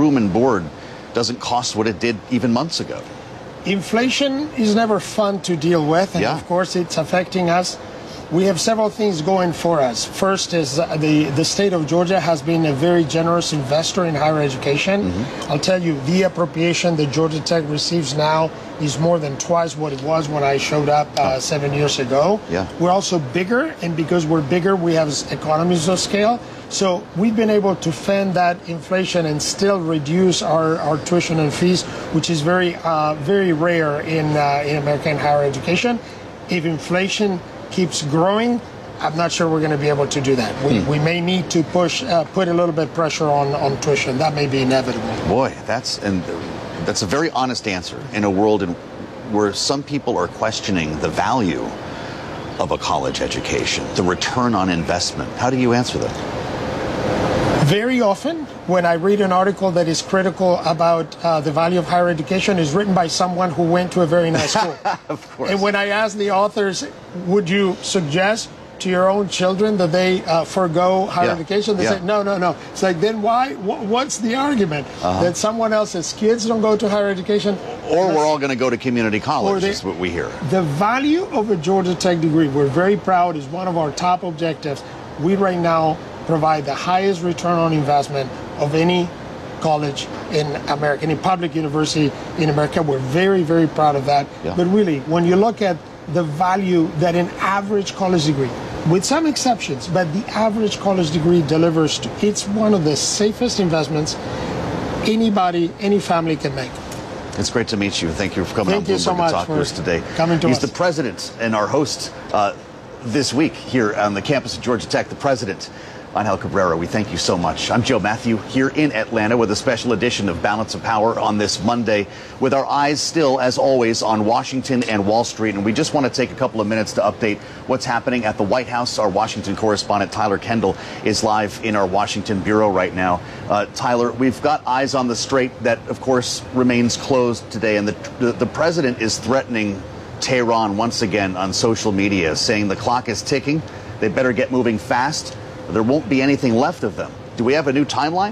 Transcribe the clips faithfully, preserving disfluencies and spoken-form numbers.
room and board doesn't cost what it did even months ago. Inflation is never fun to deal with, and yeah. of course it's affecting us. We have several things going for us. First is uh, the, the state of Georgia has been a very generous investor in higher education. Mm-hmm. I'll tell you, the appropriation that Georgia Tech receives now is more than twice what it was when I showed up uh, oh. seven years ago. Yeah. We're also bigger, and because we're bigger, we have economies of scale. So we've been able to fend that inflation and still reduce our, our tuition and fees, which is very, uh, very rare in, uh, in American higher education. If inflation keeps growing, I'm not sure we're going to be able to do that. We, hmm. we may need to push, uh, put a little bit of pressure on, on tuition. That may be inevitable. Boy, that's and that's a very honest answer in a world in, where some people are questioning the value of a college education, the return on investment. How do you answer that? Very often, when I read an article that is critical about uh, the value of higher education, is written by someone who went to a very nice school. Of course. And when I ask the authors, would you suggest to your own children that they uh, forego higher yeah. education? They yeah. say, no, no, no. It's like, then why? Wh- what's the argument? Uh-huh. That someone else's kids don't go to higher education? Or we're all going to go to community college, they, is what we hear. The value of a Georgia Tech degree, we're very proud, is one of our top objectives. We right now provide the highest return on investment of any college in America, any public university in America. We're very, very proud of that. Yeah. But really, when you look at the value that an average college degree, with some exceptions, but the average college degree delivers to, it's one of the safest investments anybody, any family can make. It's great to meet you. Thank you for coming Thank on you so Bloomberg much to talk to us today. Coming to He's us. the president and our host uh, this week here on the campus of Georgia Tech, the president, Angel Cabrera. We thank you so much. I'm Joe Matthew here in Atlanta with a special edition of Balance of Power on this Monday, with our eyes still, as always, on Washington and Wall Street. And we just want to take a couple of minutes to update what's happening at the White House. Our Washington correspondent, Tyler Kendall, is live in our Washington bureau right now. Uh, Tyler, we've got eyes on the strait that, of course, remains closed today. And the, the, the president is threatening Tehran once again on social media, saying the clock is ticking. They better get moving fast. There won't be anything left of them. Do we have a new timeline?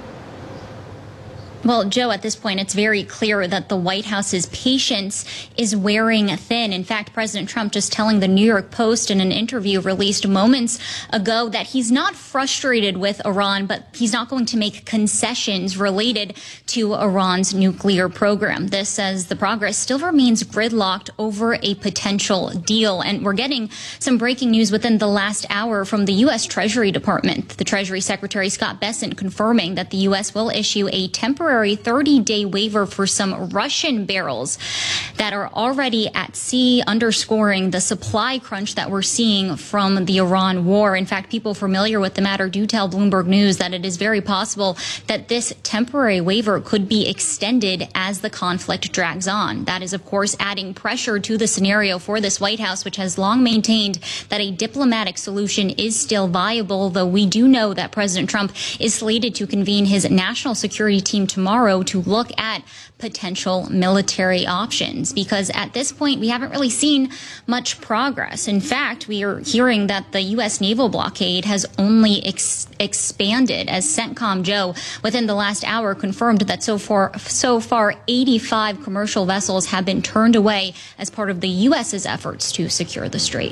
Well, Joe, at this point, it's very clear that the White House's patience is wearing thin. In fact, President Trump just telling the New York Post in an interview released moments ago that he's not frustrated with Iran, but he's not going to make concessions related to Iran's nuclear program. This says the progress still remains gridlocked over a potential deal. And we're getting some breaking news within the last hour from the U S Treasury Department. The Treasury Secretary Scott Bessent confirming that the U S will issue a temporary thirty-day waiver for some Russian barrels that are already at sea, underscoring the supply crunch that we're seeing from the Iran war. In fact, people familiar with the matter do tell Bloomberg News that it is very possible that this temporary waiver could be extended as the conflict drags on. That is, of course, adding pressure to the scenario for this White House, which has long maintained that a diplomatic solution is still viable, though we do know that President Trump is slated to convene his national security team tomorrow tomorrow to look at potential military options, because at this point we haven't really seen much progress. In fact, we are hearing that the U S naval blockade has only ex- expanded, as CENTCOM Joe within the last hour confirmed that so far so far eighty-five commercial vessels have been turned away as part of the U S's efforts to secure the strait.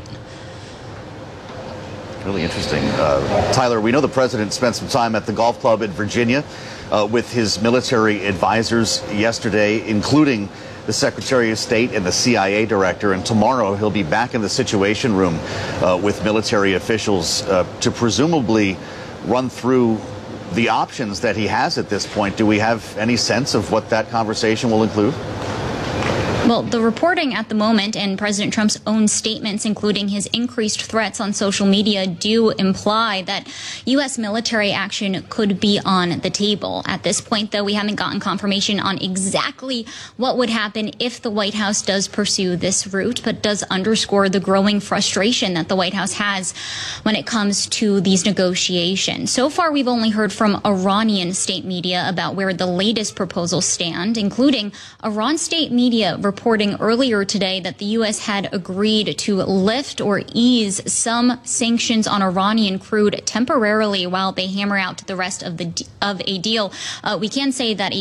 Really interesting. Uh, Tyler, we know the president spent some time at the golf club in Virginia uh, with his military advisors yesterday, including the Secretary of State and the C I A director. And tomorrow he'll be back in the Situation Room uh, with military officials uh, to presumably run through the options that he has at this point. Do we have any sense of what that conversation will include? Well, the reporting at the moment and President Trump's own statements, including his increased threats on social media, do imply that U S military action could be on the table. At this point, though, we haven't gotten confirmation on exactly what would happen if the White House does pursue this route, but does underscore the growing frustration that the White House has when it comes to these negotiations. So far, we've only heard from Iranian state media about where the latest proposals stand, including Iran state media reporting earlier today that the U S had agreed to lift or ease some sanctions on Iranian crude temporarily while they hammer out the rest of the of a deal. Uh, we can say that a